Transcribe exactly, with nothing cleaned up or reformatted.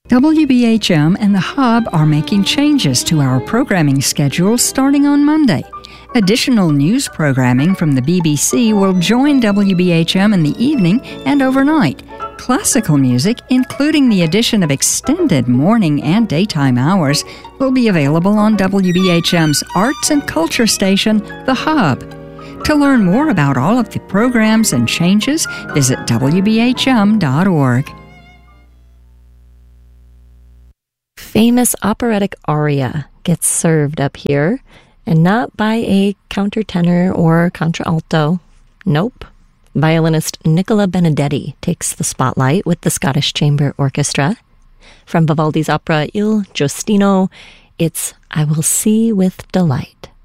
W B H M and the Hub are making changes to our programming schedule starting on Monday. Additional news programming from the B B C will join W B H M in the evening and overnight. Classical music, including the addition of extended morning and daytime hours, will be available on W B H M's arts and culture station, The Hub. To learn more about all of the programs and changes, visit W B H M dot org. Famous operatic aria gets served up here, and not by a countertenor or contralto. Nope. Violinist Nicola Benedetti takes the spotlight with the Scottish Chamber Orchestra. From Vivaldi's opera Il Giustino, it's I Will See with Delight.